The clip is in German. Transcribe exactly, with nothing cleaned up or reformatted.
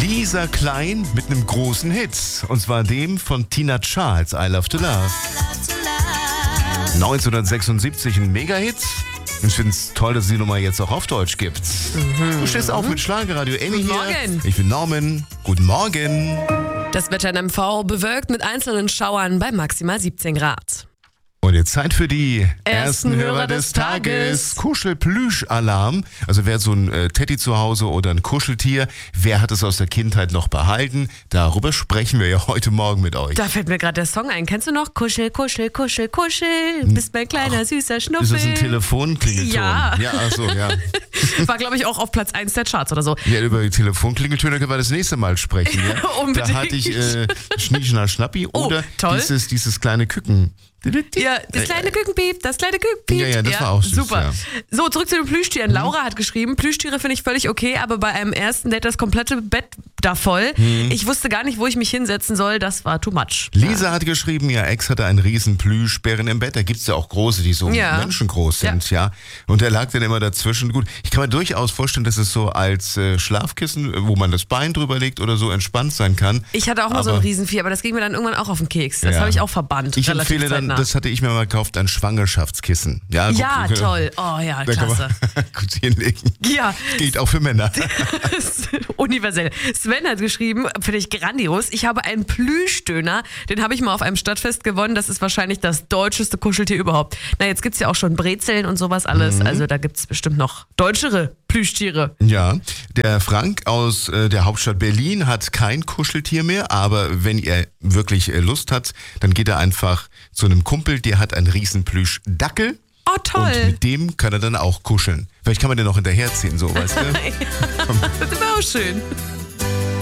Lisa Klein mit einem großen Hit. Und zwar dem von Tina Charles, I Love to Love. neunzehnhundertsechsundsiebzig ein Mega-Hit. Ich finde es toll, dass es die Nummer jetzt auch auf Deutsch gibt. Mhm. Du stehst auf mit Schlagerradio. Amy Guten hier. Morgen. Ich bin Norman. Guten Morgen. Das Wetter in M V bewölkt mit einzelnen Schauern bei maximal siebzehn Grad. Und jetzt Zeit für die Ersten ersten Hörer Hörer des des Tages. Tages. Kuschel-Plüsch-Alarm. Also wer hat so ein äh, Teddy zu Hause oder ein Kuscheltier? Wer hat es aus der Kindheit noch behalten? Darüber sprechen wir ja heute Morgen mit euch. Da fällt mir gerade der Song ein. Kennst du noch? Kuschel, kuschel, kuschel, kuschel. Bist mein kleiner, Ach, süßer Schnuffel. Ist das ein Telefonklingelton? Ja. Ja, ach so, ja. War, glaube ich, auch auf Platz eins der Charts oder so. Ja, über die Telefonklingeltöne können wir das nächste Mal sprechen. Ja? Unbedingt. Da hatte ich äh, Schnieschner Schnappi Oh, oder toll. dieses, dieses kleine Küken. Ja, das kleine Kükenpiep, das kleine Kükenpiep. Ja, ja, das war auch süß, super. ja. So, zurück zu den Plüschtieren. Laura hat geschrieben, Plüschtiere finde ich völlig okay, aber bei einem ersten Date das komplette Bett da voll. Ich wusste gar nicht, wo ich mich hinsetzen soll. Das war too much. Lisa hat geschrieben, ihr Ex hatte einen riesen Plüschbären im Bett. Da gibt es ja auch große, die so Ja. menschengroß sind, ja. Und der lag dann immer dazwischen. Gut, ich kann mir durchaus vorstellen, dass es so als äh, Schlafkissen, wo man das Bein drüber legt oder so, entspannt sein kann. Ich hatte auch mal so ein Aber- Riesenvieh, aber das ging mir dann irgendwann auch auf den Keks. Das Ja. habe ich auch verbannt. Ich relativ empfehle dann, zeitnah. das hatte ich mir mal gekauft, ein Schwangerschaftskissen. Ja, guck, Ja, guck, toll. Oh ja, Da kann klasse. man gut hinlegen. Ja, Geht auch für Männer. universell. Sven hat geschrieben, finde ich grandios, ich habe einen Plüschdöner, den habe ich mal auf einem Stadtfest gewonnen, das ist wahrscheinlich das deutscheste Kuscheltier überhaupt. Na, jetzt gibt es ja auch schon Brezeln und sowas alles, Mhm. also da gibt es bestimmt noch deutschere Plüschtiere. Ja, der Frank aus äh, der Hauptstadt Berlin hat kein Kuscheltier mehr, aber wenn ihr wirklich äh, Lust habt, dann geht er einfach zu einem Kumpel, der hat einen riesen Plüschdackel. Oh, toll. Und mit dem kann er dann auch kuscheln. Vielleicht kann man den noch hinterherziehen, so, weißt du? Das wäre auch schön.